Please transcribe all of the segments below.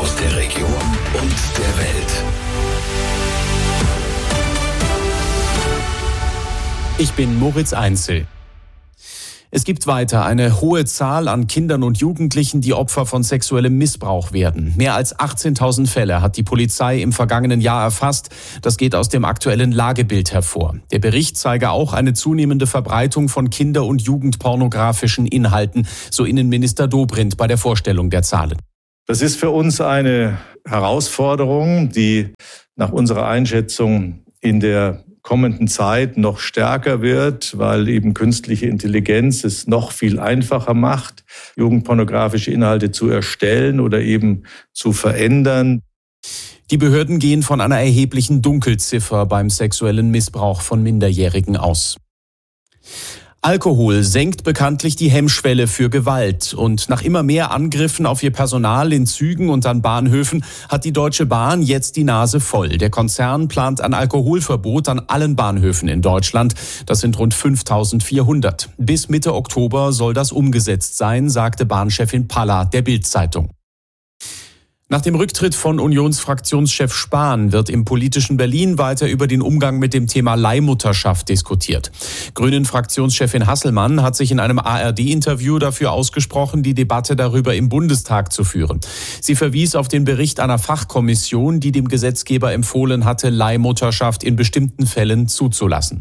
aus der Region und der Welt. Ich bin Moritz Einzel. Es gibt weiter eine hohe Zahl an Kindern und Jugendlichen, die Opfer von sexuellem Missbrauch werden. Mehr als 18.000 Fälle hat die Polizei im vergangenen Jahr erfasst. Das geht aus dem aktuellen Lagebild hervor. Der Bericht zeige auch eine zunehmende Verbreitung von kinder- und jugendpornografischen Inhalten, so Innenminister Dobrindt bei der Vorstellung der Zahlen. Das ist für uns eine Herausforderung, die nach unserer Einschätzung in der kommenden Zeit noch stärker wird, weil eben künstliche Intelligenz es noch viel einfacher macht, jugendpornografische Inhalte zu erstellen oder eben zu verändern. Die Behörden gehen von einer erheblichen Dunkelziffer beim sexuellen Missbrauch von Minderjährigen aus. Alkohol senkt bekanntlich die Hemmschwelle für Gewalt. Und nach immer mehr Angriffen auf ihr Personal in Zügen und an Bahnhöfen hat die Deutsche Bahn jetzt die Nase voll. Der Konzern plant ein Alkoholverbot an allen Bahnhöfen in Deutschland. Das sind rund 5.400. Bis Mitte Oktober soll das umgesetzt sein, sagte Bahnchefin Palla der Bild-Zeitung. Nach dem Rücktritt von Unionsfraktionschef Spahn wird im politischen Berlin weiter über den Umgang mit dem Thema Leihmutterschaft diskutiert. Grünen-Fraktionschefin Hasselmann hat sich in einem ARD-Interview dafür ausgesprochen, die Debatte darüber im Bundestag zu führen. Sie verwies auf den Bericht einer Fachkommission, die dem Gesetzgeber empfohlen hatte, Leihmutterschaft in bestimmten Fällen zuzulassen.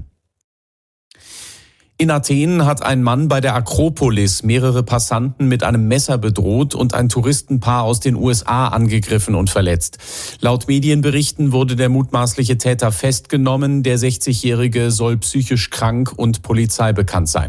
In Athen hat ein Mann bei der Akropolis mehrere Passanten mit einem Messer bedroht und ein Touristenpaar aus den USA angegriffen und verletzt. Laut Medienberichten wurde der mutmaßliche Täter festgenommen. Der 60-Jährige soll psychisch krank und Polizei bekannt sein.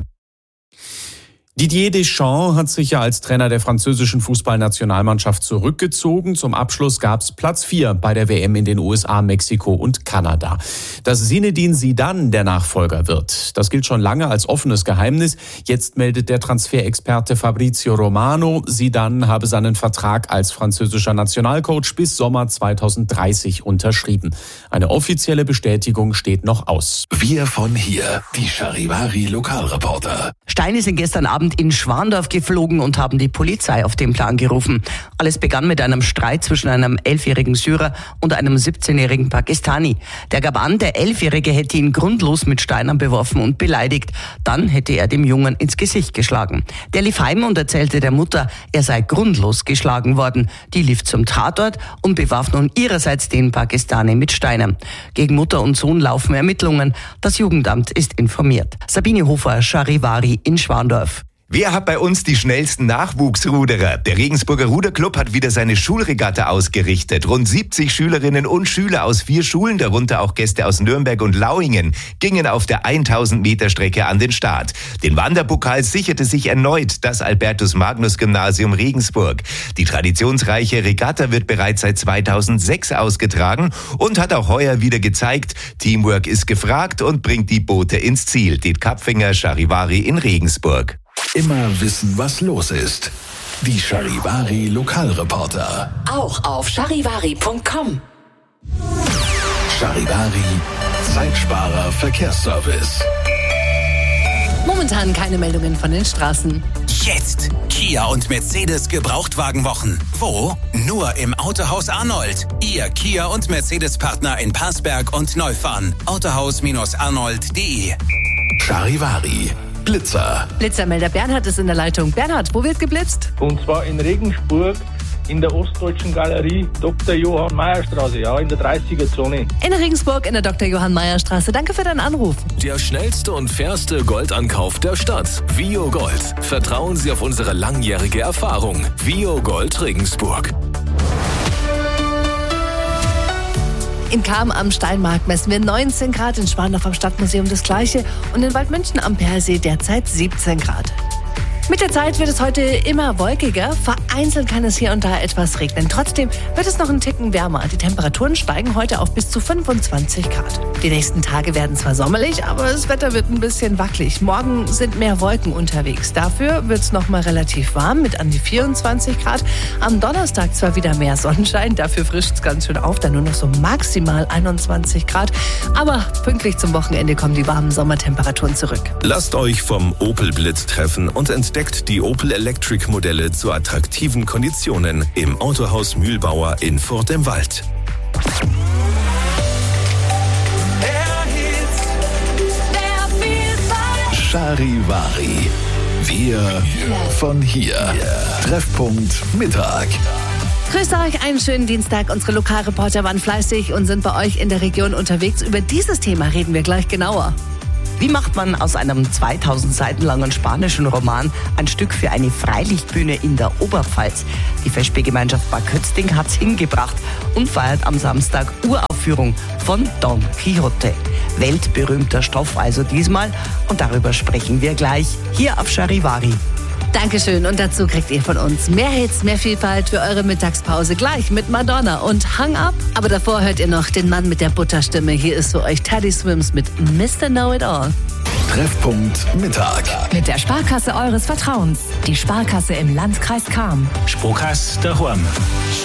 Didier Deschamps hat sich ja als Trainer der französischen Fußballnationalmannschaft zurückgezogen. Zum Abschluss gab's Platz 4 bei der WM in den USA, Mexiko und Kanada. Dass Zinedine Zidane der Nachfolger wird, das gilt schon lange als offenes Geheimnis. Jetzt meldet der Transferexperte Fabrizio Romano, Zidane habe seinen Vertrag als französischer Nationalcoach bis Sommer 2030 unterschrieben. Eine offizielle Bestätigung steht noch aus. Wir von hier, die Charivari Lokalreporter. Steine sind gestern Abend in Schwandorf geflogen und haben die Polizei auf den Plan gerufen. Alles begann mit einem Streit zwischen einem 11-jährigen Syrer und einem 17-jährigen Pakistani. Der gab an, der 11-Jährige hätte ihn grundlos mit Steinen beworfen und beleidigt. Dann hätte er dem Jungen ins Gesicht geschlagen. Der lief heim und erzählte der Mutter, er sei grundlos geschlagen worden. Die lief zum Tatort und bewarf nun ihrerseits den Pakistani mit Steinen. Gegen Mutter und Sohn laufen Ermittlungen. Das Jugendamt ist informiert. Sabine Hofer, Charivari in Schwandorf. Wer hat bei uns die schnellsten Nachwuchsruderer? Der Regensburger Ruderclub hat wieder seine Schulregatta ausgerichtet. Rund 70 Schülerinnen und Schüler aus 4 Schulen, darunter auch Gäste aus Nürnberg und Lauingen, gingen auf der 1000 Meter Strecke an den Start. Den Wanderpokal sicherte sich erneut das Albertus-Magnus-Gymnasium Regensburg. Die traditionsreiche Regatta wird bereits seit 2006 ausgetragen und hat auch heuer wieder gezeigt, Teamwork ist gefragt und bringt die Boote ins Ziel. Det Kapfinger, Charivari in Regensburg. Immer wissen, was los ist. Die Charivari Lokalreporter. Auch auf charivari.com. Charivari Zeitsparer Verkehrsservice. Momentan keine Meldungen von den Straßen. Jetzt Kia und Mercedes Gebrauchtwagenwochen. Wo? Nur im Autohaus Arnold. Ihr Kia und Mercedes-Partner in Parsberg und Neufahren. Autohaus-arnold.de. Charivari Blitzer. Blitzermelder Bernhard ist in der Leitung. Bernhard, wo wird geblitzt? Und zwar in Regensburg in der Ostdeutschen Galerie Dr. Johann Mayer Straße, in der 30er-Zone. In Regensburg in der Dr. Johann Mayer Straße. Danke für deinen Anruf. Der schnellste und fairste Goldankauf der Stadt. Vio Gold. Vertrauen Sie auf unsere langjährige Erfahrung. Vio Gold Regensburg. In Cham am Steinmarkt messen wir 19 Grad, in Schwandorf am Stadtmuseum das Gleiche und in Waldmünchen am Perrsee derzeit 17 Grad. Mit der Zeit wird es heute immer wolkiger. Vereinzelt kann es hier und da etwas regnen. Trotzdem wird es noch einen Ticken wärmer. Die Temperaturen steigen heute auf bis zu 25 Grad. Die nächsten Tage werden zwar sommerlich, aber das Wetter wird ein bisschen wackelig. Morgen sind mehr Wolken unterwegs. Dafür wird es noch mal relativ warm mit an die 24 Grad. Am Donnerstag zwar wieder mehr Sonnenschein, dafür frischt es ganz schön auf, dann nur noch so maximal 21 Grad. Aber pünktlich zum Wochenende kommen die warmen Sommertemperaturen zurück. Lasst euch vom Opel Blitz treffen und entdeckt entdeckt die Opel Electric Modelle zu attraktiven Konditionen im Autohaus Mühlbauer in Furt im Wald. Charivari. Wir von hier. Treffpunkt Mittag. Grüßt euch, einen schönen Dienstag. Unsere Lokalreporter waren fleißig und sind bei euch in der Region unterwegs. Über dieses Thema reden wir gleich genauer. Wie macht man aus einem 2000 Seiten langen spanischen Roman ein Stück für eine Freilichtbühne in der Oberpfalz? Die Festspielgemeinschaft Bad Kötzting hat's hingebracht und feiert am Samstag Uraufführung von Don Quixote. Weltberühmter Stoff also diesmal, und darüber sprechen wir gleich hier auf Charivari. Dankeschön, und dazu kriegt ihr von uns mehr Hits, mehr Vielfalt für eure Mittagspause gleich mit Madonna und Hang Up. Aber davor hört ihr noch den Mann mit der Butterstimme. Hier ist für euch Teddy Swims mit Mr. Know-It-All. Treffpunkt Mittag. Mit der Sparkasse eures Vertrauens. Die Sparkasse im Landkreis Cham. Sparkasse daheim.